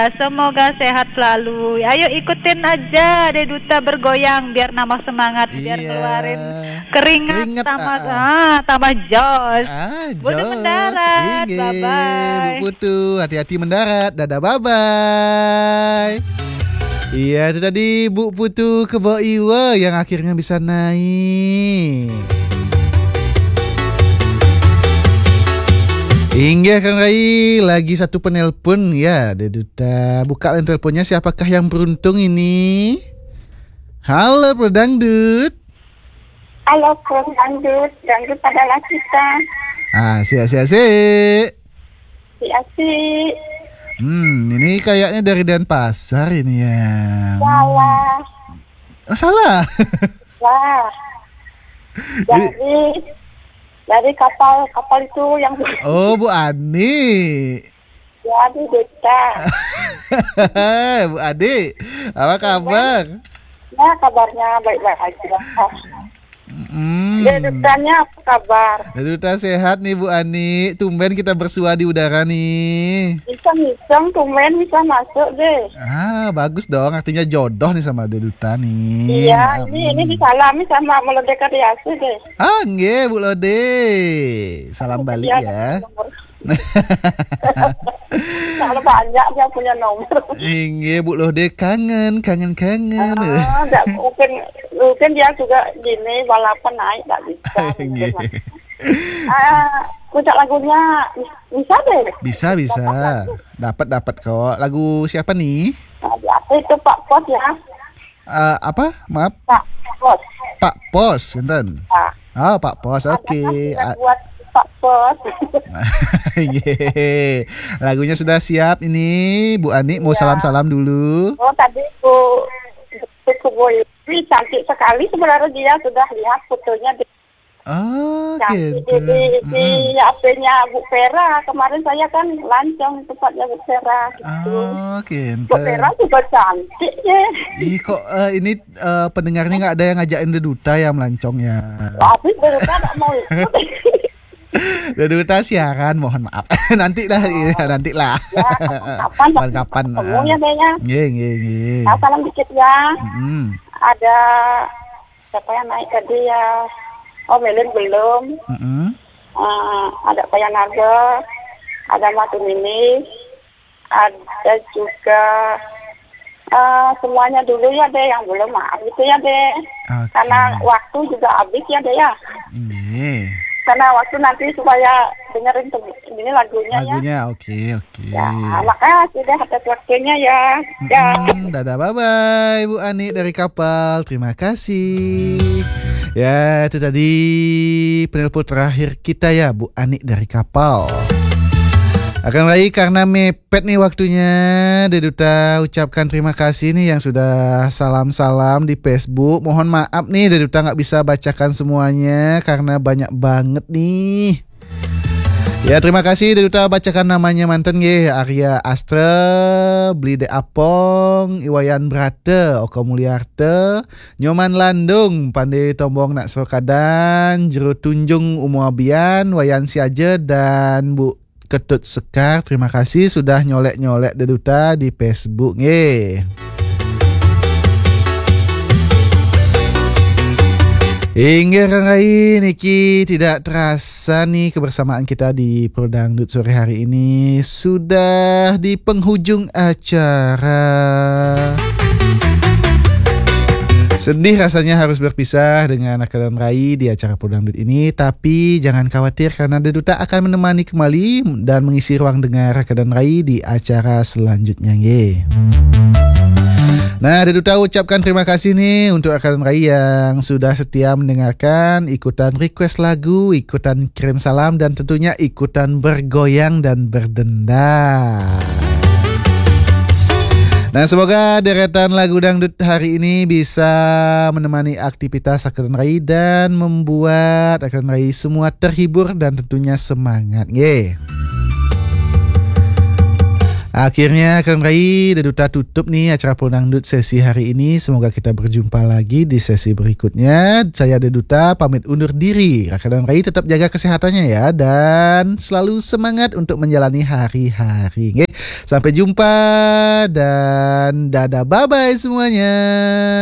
Semoga sehat selalu. Ayo ikutin aja Deduta bergoyang biar nambah semangat, biar keluarin keringat tambah jos. Boleh mendarat. Bye bye. Bu Putu, hati-hati mendarat. Dadah, bye bye. Iya, itu tadi Bu Putu Kebo Iwa yang akhirnya bisa naik. Hingga Kang Rai lagi satu penelpon ya, Deduta. Buka teleponnya, siapakah yang beruntung ini? Halo Pro Dangdut. Halo Pro Dangdut, Dangdut adalah kita. Siap. Ini kayaknya dari Denpasar ini ya. Salah. Oh, salah. Wah. Dari kapal itu yang Oh, Bu Ani. Ya, Bu Deta. Bu Ade, apa kabar? Ya, kabarnya baik-baik aja. Dedutanya apa kabar? Deduta sehat nih Bu Ani. Tumben kita bersua di udara nih. Iseng-iseng tumben bisa masuk deh. Bagus dong. Artinya jodoh nih sama Deduta nih. Iya, ini disalami sama Melode Karyasi deh. Nggih Bu Lode. Salam balik ya. Kalau banyak dia punya nomor. Nggih Bu Lode, kangen. Enggak, mungkin dia juga gini balapan naik enggak bisa. Puncak lagunya bisa deh. Bisa. Dapat kok. Lagu siapa nih? Itu Pak Pos ya. Apa? Maaf. Pak Pos. Pak Pos, enten. Pak Pos. Oke. Buat Pak Pos. Lagunya sudah siap ini. Bu Ani mau salam-salam dulu. Oh, tadi Bu Boy cantik sekali sebenarnya, dia sudah lihat fotonya di gitu. Di HP-nya Bu Vera. Kemarin saya kan lancong tempatnya Bu Vera gitu. Gitu. Bu Vera juga cantik ya. Kok ini pendengarnya nggak ada yang ngajakin Deduta ya melancongnya? Tapi Deduta nggak mau ikut. Deduta siaran, mohon maaf. Nantilah. Ya, kapan? Ketemunya deh ya. Nggih. Salam dikit ya. Ada siapa yang naik tadi ya? Oh, Melin belum. Ada Payanarga, ada Matumini, ada juga semuanya dulu ya deh, yang belum maaf gitu ya deh. Okay. Karena waktu juga habis ya deh ya. Karena waktu nanti supaya dengerin ini lagunya oke. Ya, makasih deh atas waktunya ya. Dadah, bye-bye Bu Ani dari kapal. Terima kasih. Ya, itu tadi penelpon terakhir kita ya, Bu Ani dari kapal. Akan lagi karena mepet nih waktunya, Deduta ucapkan terima kasih nih yang sudah salam-salam di Facebook. Mohon maaf nih Deduta nggak bisa bacakan semuanya karena banyak banget nih. Ya, terima kasih Deduta bacakan namanya manten nggih. Arya Astra, Blide Apong, Iwayan Brate, Oko Mulyarte, Nyoman Landung, Pandai Tombong Nak Sokadan, Jero Tunjung Umuabian, Wayan Siaje, dan Bu Ketut Sekar. Terima kasih sudah nyolek-nyolek Deduta di Facebook nggih. Hingga Kang Rai Niki tidak terasa nih kebersamaan kita di Pro Dangdut sore hari ini sudah di penghujung acara. Sedih rasanya harus berpisah dengan Kang Rai di acara Pro Dangdut ini, tapi jangan khawatir karena Deduta akan menemani kembali dan mengisi ruang dengar Kang Rai di acara selanjutnya nggih. Nah, Deduta ucapkan terima kasih nih untuk Kang Rai yang sudah setia mendengarkan, ikutan request lagu, ikutan kirim salam, dan tentunya ikutan bergoyang dan berdendang. Nah, semoga deretan lagu dangdut hari ini bisa menemani aktivitas Kang Rai dan membuat Kang Rai semua terhibur dan tentunya semangat nggih. Akhirnya Kang Rai dan Duta tutup nih acara Pulnangdut sesi hari ini. Semoga kita berjumpa lagi di sesi berikutnya. Saya Duta pamit undur diri. Kang Rai tetap jaga kesehatannya ya, dan selalu semangat untuk menjalani hari-hari. Sampai jumpa dan dadah, bye-bye semuanya.